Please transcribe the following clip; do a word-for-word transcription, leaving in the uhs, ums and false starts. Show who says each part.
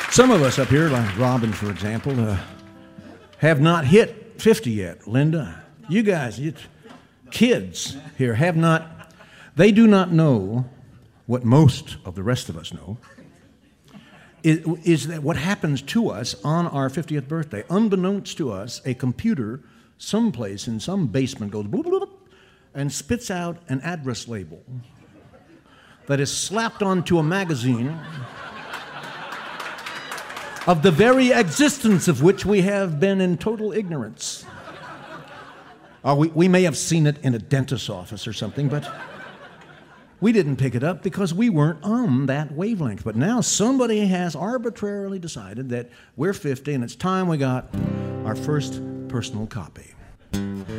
Speaker 1: Some of us up here, like Robin, for example, uh, have not hit fifty yet. Linda, you guys, you kids here have not, they do not know what most of the rest of us know, is, is that what happens to us on our fiftieth birthday. Unbeknownst to us, a computer someplace in some basement goes bloop, bloop, and spits out an address label that is slapped onto a magazine of the very existence of which we have been in total ignorance. Uh, we, we may have seen it in a dentist's office or something, but we didn't pick it up because we weren't on that wavelength. But now somebody has arbitrarily decided that we're fifty and it's time we got our first personal copy.